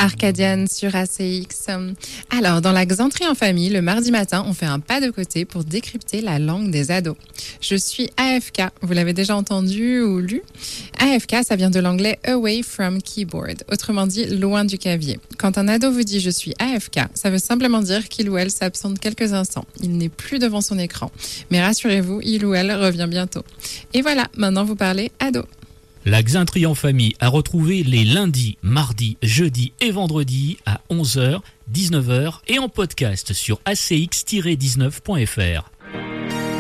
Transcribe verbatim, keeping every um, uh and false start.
Arcadiane sur A C X. Alors, dans la Xanthrie en famille, le mardi matin, on fait un pas de côté pour décrypter la langue des ados. Je suis A F K, vous l'avez déjà entendu ou lu? A F K, ça vient de l'anglais Away from Keyboard, autrement dit loin du clavier. Quand un ado vous dit je suis A F K, ça veut simplement dire qu'il ou elle s'absente quelques instants. Il n'est plus devant son écran. Mais rassurez-vous, il ou elle revient bientôt. Et voilà, maintenant vous parlez ado. La Xanthrie en famille a retrouvé les lundis, mardis, jeudis et vendredis à onze heures, dix-neuf heures et en podcast sur a c x tiret dix-neuf point f r.